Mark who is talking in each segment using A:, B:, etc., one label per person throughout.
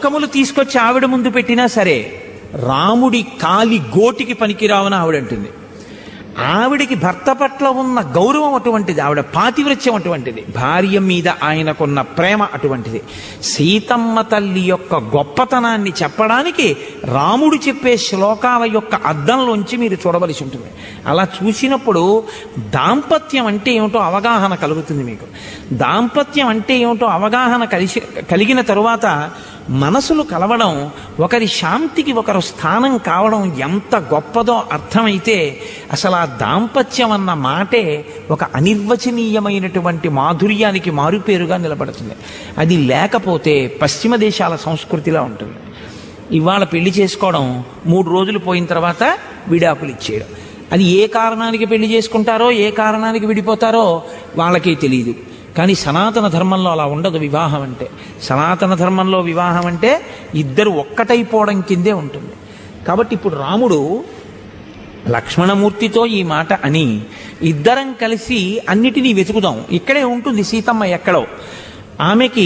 A: శ్లోకములు తీసుకొచ్చి ఆవిడ ముందు పెట్టినా సరే రాముడి కాలి గోటికి పనికిరావని ఆవిడంటుంది. ఆవిడికి భర్త పట్ల ఉన్న గౌరవం అటువంటిది, ఆవిడ పాతివ్రత్యం అటువంటిది, భార్య మీద ఆయనకున్న ప్రేమ అటువంటిది. సీతమ్మ తల్లి యొక్క గొప్పతనాన్ని చెప్పడానికి రాముడు చెప్పే శ్లోకాల యొక్క అద్దంలోంచి మీరు చూడవలసి ఉంటుంది. అలా చూసినప్పుడు దాంపత్యం అంటే ఏమిటో అవగాహన కలుగుతుంది మీకు. దాంపత్యం అంటే ఏమిటో అవగాహన కలిగిన తరువాత మనసులు కలవడం, ఒకరి శాంతికి ఒకరు స్థానం కావడం ఎంత గొప్పదో అర్థమైతే అసలు ఆ దాంపత్యం అన్న మాటే ఒక అనిర్వచనీయమైనటువంటి మాధుర్యానికి మారుపేరుగా నిలబడుతుంది. అది లేకపోతే పశ్చిమ దేశాల సంస్కృతిలా ఉంటుంది. ఇవాళ పెళ్లి చేసుకోవడం, 3 రోజులు పోయిన తర్వాత విడాకులు ఇచ్చేయడం. అది ఏ కారణానికి పెళ్లి చేసుకుంటారో, ఏ కారణానికి విడిపోతారో వాళ్ళకే తెలియదు. కానీ సనాతన ధర్మంలో అలా ఉండదు. వివాహం అంటే, సనాతన ధర్మంలో వివాహం అంటే ఇద్దరు ఒక్కటైపోవడం కిందే ఉంటుంది. కాబట్టి ఇప్పుడు రాముడు లక్ష్మణమూర్తితో ఈ మాట అని ఇద్దరం కలిసి అన్నిటినీ వెతుకుదాం, ఇక్కడే ఉంటుంది సీతమ్మ ఎక్కడో. ఆమెకి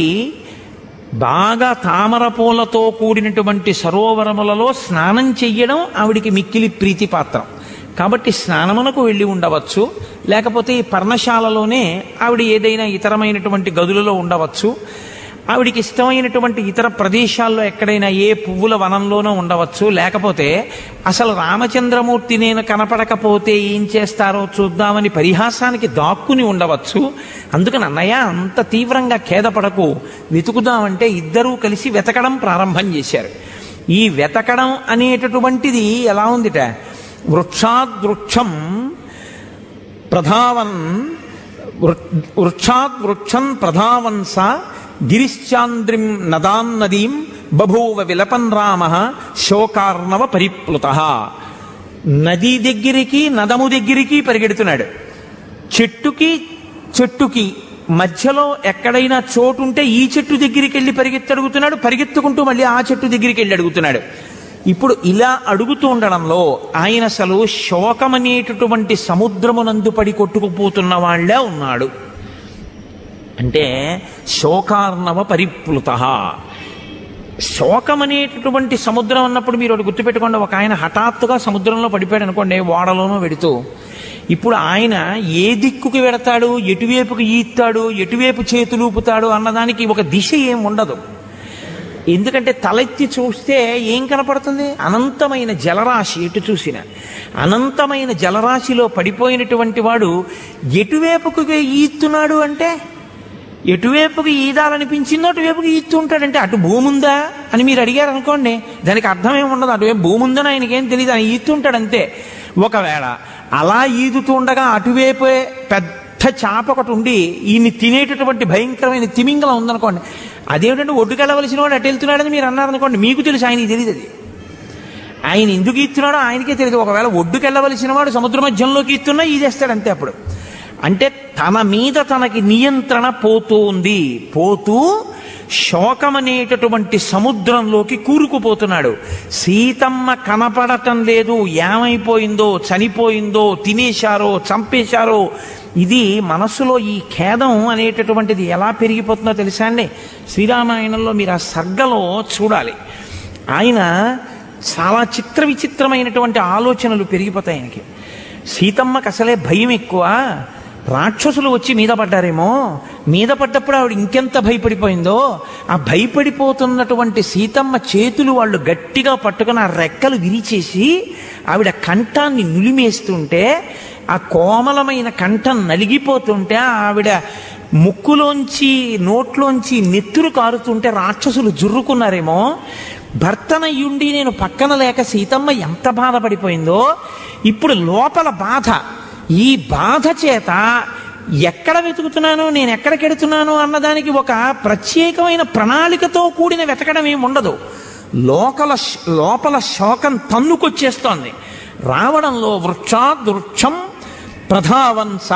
A: బాగా తామర పూలతో కూడినటువంటి సరోవరములలో స్నానం చెయ్యడం ఆవిడికి మిక్కిలి ప్రీతిపాత్రం. కాబట్టి స్నానమునకు వెళ్ళి ఉండవచ్చు, లేకపోతే ఈ పర్ణశాలలోనే ఆవిడ ఏదైనా ఇతరమైనటువంటి గదులలో ఉండవచ్చు, ఆవిడికి ఇష్టమైనటువంటి ఇతర ప్రదేశాల్లో ఎక్కడైనా ఏ పువ్వుల వనంలోనో ఉండవచ్చు, లేకపోతే అసలు రామచంద్రమూర్తి నేను కనపడకపోతే ఏం చేస్తారో చూద్దామని పరిహాసానికి దాక్కుని ఉండవచ్చు. అందుకని అన్నయ్య అంత తీవ్రంగా ఖేదపడకు, వెతుకుదామంటే ఇద్దరూ కలిసి వెతకడం ప్రారంభం చేశారు. ఈ వెతకడం అనేటటువంటిది ఎలా ఉందిట, వృక్షాద్వృక్షం ప్రధావన్ వృక్షాద్వృక్షం ప్రధావన్స గిరిశ్చాంద్రిం నదాన్నదీం బభూవ విలపన్ రామ శోకార్ణవ పరిప్లుత. నది దగ్గరికి నదము దగ్గరికి పరిగెడుతున్నాడు. చెట్టుకి మధ్యలో ఎక్కడైనా చోటుంటే ఈ చెట్టు దగ్గరికి వెళ్ళి పరిగెత్తడుగుతున్నాడు, పరిగెత్తుకుంటూ మళ్ళీ ఆ చెట్టు దగ్గరికి వెళ్ళి అడుగుతున్నాడు. ఇప్పుడు ఇలా అడుగుతూ ఉండడంలో ఆయన అసలు శోకమనేటటువంటి సముద్రమునందు పడి కొట్టుకుపోతున్న వాళ్లే ఉన్నాడు. అంటే శోకార్ణవ పరిప్లుత. శోకమనేటటువంటి సముద్రం అన్నప్పుడు మీరు ఒకటి గుర్తుపెట్టుకోండి, ఒక ఆయన హఠాత్తుగా సముద్రంలో పడిపోయాడు అనుకోండి, ఓడలోనూ వెడుతూ. ఇప్పుడు ఆయన ఏ దిక్కుకి వెడతాడు, ఎటువైపుకి ఈత్తాడు, ఎటువైపు చేతులూపుతాడు అన్నదానికి ఒక దిశ ఏం ఉండదు. ఎందుకంటే తలెత్తి చూస్తే ఏం కనపడుతుంది, అనంతమైన జలరాశి. ఎటు చూసిన అనంతమైన జలరాశిలో పడిపోయినటువంటి వాడు ఎటువైపుకి ఈత్తున్నాడు అంటే, ఎటువైపుకి ఈదాలనిపించిందో అటువైపుకి ఈత్తు ఉంటాడంటే, అటు భూమి ఉందా అని మీరు అడిగారు అనుకోండి, దానికి అర్థం ఏమి ఉండదు. అటువైపు భూమి ఉందని ఆయనకేం తెలియదు, ఆయన ఈత్తుంటాడు అంతే. ఒకవేళ అలా ఈదుతూ ఉండగా అటువైపే పెద్ద చాప ఒకటి ఉండి ఈయన్ని తినేటటువంటి భయంకరమైన తిమింగలం ఉందనుకోండి, అదేమిటంటే ఒడ్డుకెళ్ళవలసిన వాడు అటు వెళ్తున్నాడని మీరు అన్నారనుకోండి, మీకు తెలుసు, ఆయనకి తెలియదు. అది ఆయన ఎందుకు ఈత్తున్నాడో ఆయనకే తెలియదు. ఒకవేళ ఒడ్డుకెళ్ళవలసిన వాడు సముద్ర మధ్యంలోకి ఈత్తున్నా ఈదేస్తాడు అంతే. అప్పుడు అంటే తన మీద తనకి నియంత్రణ పోతూ శోకమనేటటువంటి సముద్రంలోకి కూరుకుపోతున్నాడు. సీతమ్మ కనపడటం లేదు, ఏమైపోయిందో, చనిపోయిందో, తినేశారో, చంపేశారో. ఇది మనసులో ఈ ఖేదం అనేటటువంటిది ఎలా పెరిగిపోతుందో తెలుసా అండి. శ్రీరామాయణంలో మీరు ఆ సర్గలో చూడాలి. ఆయన చాలా విచిత్రమైనటువంటి ఆలోచనలు పెరిగిపోతాయి ఆయనకి. సీతమ్మకి అసలే భయం ఎక్కువ, రాక్షసులు వచ్చి మీద పడ్డారేమో, మీద పడ్డప్పుడు ఆవిడ ఇంకెంత భయపడిపోయిందో. ఆ భయపడిపోతున్నటువంటి సీతమ్మ చేతులు వాళ్ళు గట్టిగా పట్టుకుని ఆ రెక్కలు విరిచేసి ఆవిడ కంఠాన్ని నులిమేస్తుంటే, ఆ కోమలమైన కంఠం నలిగిపోతుంటే, ఆవిడ ముక్కులోంచి నోట్లోంచి నెత్తురు కారుతుంటే రాక్షసులు జుర్రుకున్నారేమో. భర్తనయ్యుండి నేను పక్కన లేక సీతమ్మ ఎంత బాధపడిపోయిందో. ఇప్పుడు లోపల బాధ, ఈ బాధ చేత ఎక్కడ వెతుకుతున్నాను, నేను ఎక్కడికెడుతున్నాను అన్నదానికి ఒక ప్రత్యేకమైన ప్రణాళికతో కూడిన వెతకడం ఏమి ఉండదు. లోపల శోకం తన్నుకొచ్చేస్తోంది. రావడంలో వృక్షాద్వృక్షం ప్రధావంస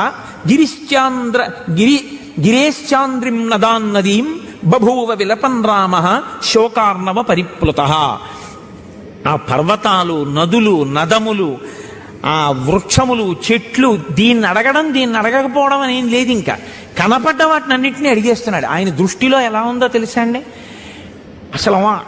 A: గిరేశ్చాంద్రిం నదాన్నదీం బభూవ విలపన్ రామ శోకార్ణవ పరిప్లుత. ఆ పర్వతాలు, నదులు, నదములు, ఆ వృక్షములు, చెట్లు, దీన్ని అడగడం దీన్ని అడగకపోవడం అనేం లేదు. ఇంకా కనపడ్డ వాటిని అన్నింటినీ అడిగేస్తున్నాడు. ఆయన దృష్టిలో ఎలా ఉందో తెలుసా అండి. అసలు